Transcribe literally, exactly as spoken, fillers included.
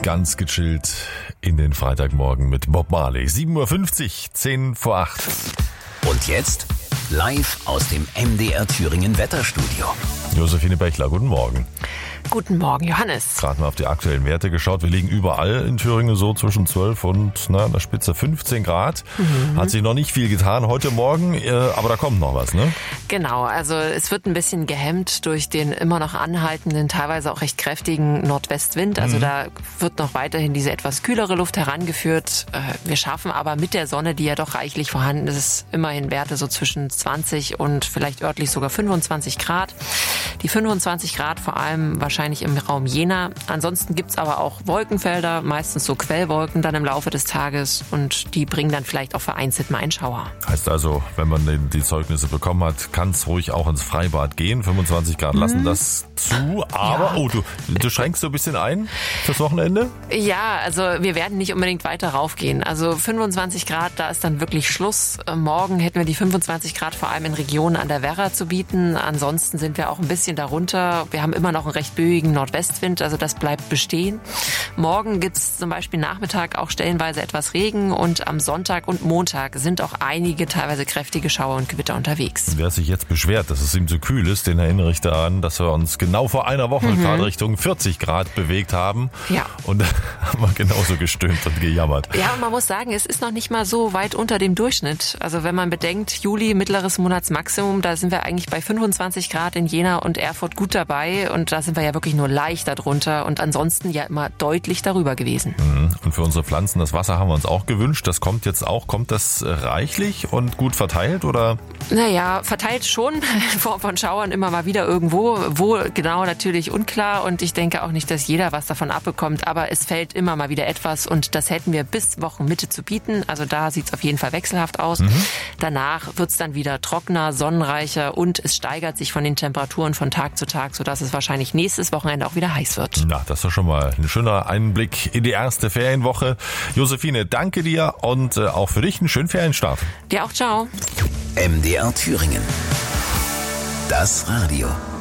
ganz gechillt in den Freitagmorgen mit Bob Marley. sieben Uhr fünfzig, zehn vor acht. Und jetzt live aus dem M D R Thüringen Wetterstudio. Josephine Bechler, guten Morgen. Guten Morgen, Johannes. Gerade mal auf die aktuellen Werte geschaut. Wir liegen überall in Thüringen so zwischen zwölf und na, an der Spitze fünfzehn Grad. Mhm. Hat sich noch nicht viel getan heute Morgen, äh, aber da kommt noch was, ne? Genau, also es wird ein bisschen gehemmt durch den immer noch anhaltenden, teilweise auch recht kräftigen Nordwestwind. Also mhm. da wird noch weiterhin diese etwas kühlere Luft herangeführt. Wir schaffen aber mit der Sonne, die ja doch reichlich vorhanden ist, immerhin Werte so zwischen zwanzig und vielleicht örtlich sogar fünfundzwanzig Grad. Die fünfundzwanzig Grad vor allem wahrscheinlich im Raum Jena. Ansonsten gibt's aber auch Wolkenfelder, meistens so Quellwolken dann im Laufe des Tages und die bringen dann vielleicht auch vereinzelt mal einen Schauer. Heißt also, wenn man die Zeugnisse bekommen hat, kann es ruhig auch ins Freibad gehen. fünfundzwanzig Grad lassen mhm. das zu, aber ja. oh, du, du schränkst so ein bisschen ein fürs Wochenende? Ja, also wir werden nicht unbedingt weiter raufgehen. Also fünfundzwanzig Grad, da ist dann wirklich Schluss. Morgen hätten wir die fünfundzwanzig Grad vor allem in Regionen an der Werra zu bieten. Ansonsten sind wir auch ein bisschen darunter. Wir haben immer noch einen recht böigen Nordwestwind, also das bleibt bestehen. Morgen gibt's zum Beispiel Nachmittag auch stellenweise etwas Regen und am Sonntag und Montag sind auch einige teilweise kräftige Schauer und Gewitter unterwegs. Wer sich jetzt beschwert, dass es ihm zu kühl ist, den erinnere ich daran, dass wir uns genau vor einer Woche mhm. gerade Richtung vierzig Grad bewegt haben. Ja. Und da haben wir genauso gestöhnt und gejammert. Ja, und man muss sagen, es ist noch nicht mal so weit unter dem Durchschnitt. Also wenn man bedenkt, Juli, mittleres Monatsmaximum, da sind wir eigentlich bei fünfundzwanzig Grad in Jena und Erfurt gut dabei. Und da sind wir ja wirklich nur leicht darunter und ansonsten ja immer deutlich darüber gewesen. Mhm. Und für unsere Pflanzen, das Wasser haben wir uns auch gewünscht. Das kommt jetzt auch. Kommt das reichlich und gut verteilt, oder? Naja, verteilt schon in Form von Schauern immer mal wieder irgendwo. Wo genau, natürlich unklar. Und ich denke auch nicht, dass jeder was davon abbekommt. Aber es fällt immer mal wieder etwas und das hätten wir bis Wochenmitte zu bieten. Also da sieht es auf jeden Fall wechselhaft aus. Mhm. Danach wird es dann wieder trockener, sonnenreicher und es steigert sich von den Temperaturen von Tag zu Tag, sodass es wahrscheinlich nächstes Wochenende auch wieder heiß wird. Na, das ist doch schon mal ein schöner Einblick in die erste Ferienwoche. Josephine, danke dir und äh, auch für dich einen schönen Ferienstart. Dir auch, ciao. M D R Thüringen. Das Radio.